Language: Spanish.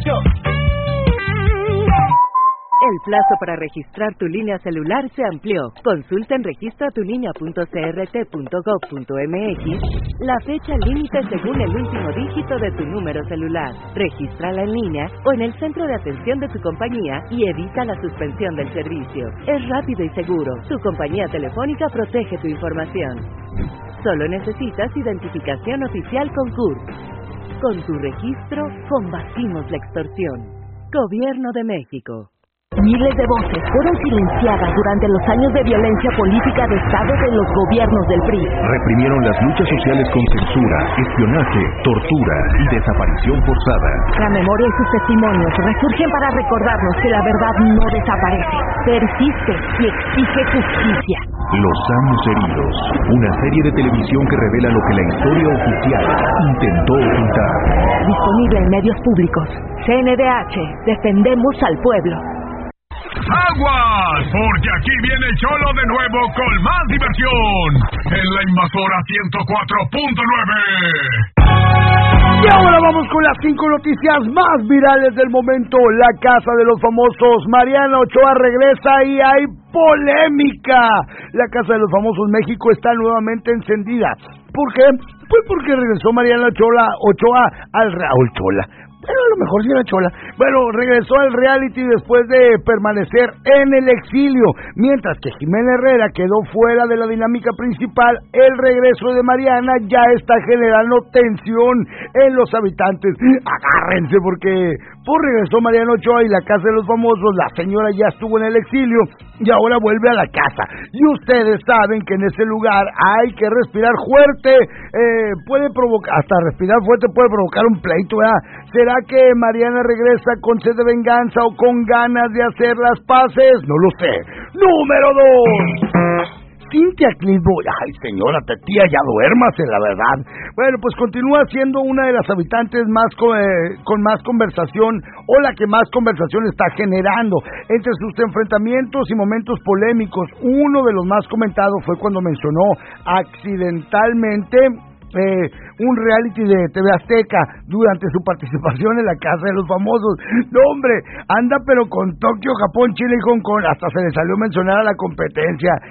El plazo para registrar tu línea celular se amplió. Consulta en registratulinea.crt.gov.mx la fecha límite según el último dígito de tu número celular. Regístrala en línea o en el centro de atención de tu compañía y evita la suspensión del servicio. Es rápido y seguro. Tu compañía telefónica protege tu información. Solo necesitas identificación oficial con CURP. Con tu registro, combatimos la extorsión. Gobierno de México. Miles de voces fueron silenciadas durante los años de violencia política de Estado de los gobiernos del PRI. Reprimieron las luchas sociales con censura, espionaje, tortura y desaparición forzada. La memoria y sus testimonios resurgen para recordarnos que la verdad no desaparece, persiste y exige justicia. Los años heridos, una serie de televisión que revela lo que la historia oficial intentó ocultar. Disponible en medios públicos. CNDH, defendemos al pueblo. ¡Aguas! Porque aquí viene el Cholo de nuevo con más diversión en la Invasora 104.9. Y ahora vamos con las 5 noticias más virales del momento. La casa de los famosos. Mariana Ochoa regresa y hay polémica. La casa de los famosos México está nuevamente encendida. ¿Por qué? Pues porque regresó Mariana Ochoa al Chola. Bueno, a lo mejor sí era chola. Bueno, regresó al reality después de permanecer en el exilio. Mientras que Jimena Herrera quedó fuera de la dinámica principal, el regreso de Mariana ya está generando tensión en los habitantes. Agárrense porque regresó Mariana Ochoa y la casa de los famosos. La señora ya estuvo en el exilio y ahora vuelve a la casa. Y ustedes saben que en ese lugar hay que respirar fuerte. Puede provocar, hasta respirar fuerte puede provocar un pleito, ¿verdad? ¿Será que Mariana regresa con sed de venganza o con ganas de hacer las paces? No lo sé. Número 2. Cintia Clitbo, ay señora, tía, ya duérmase, la verdad. Bueno, pues continúa siendo una de las habitantes más con más conversación, o la que más conversación está generando. Entre sus enfrentamientos y momentos polémicos, uno de los más comentados fue cuando mencionó accidentalmente un reality de TV Azteca durante su participación en la casa de los famosos. No, hombre, anda pero con Tokio, Japón, Chile y Hong Kong. Hasta se le salió mencionar a la competencia.